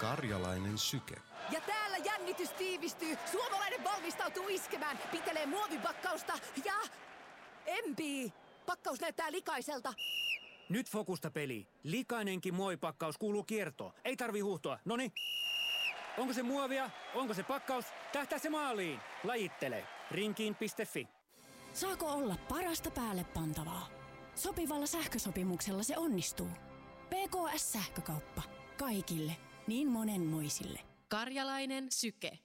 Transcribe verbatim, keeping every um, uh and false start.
Karjalainen syke. Ja täällä jännitys tiivistyy. Suomalainen valmistautuu iskemään. Pitelee muovipakkausta ja... Empii! Pakkaus näyttää likaiselta. Nyt fokusta peli. Likainenkin muovipakkaus kuuluu kiertoon. Ei tarvi huuhtoa. Noni. Onko se muovia? Onko se pakkaus? Tähtää se maaliin. Lajittele. Rinkiin piste fi. Saako olla parasta päälle pantavaa? Sopivalla sähkösopimuksella se onnistuu. P K S-sähkökauppa. Kaikille. Niin monenmoisille. Karjalainen syke.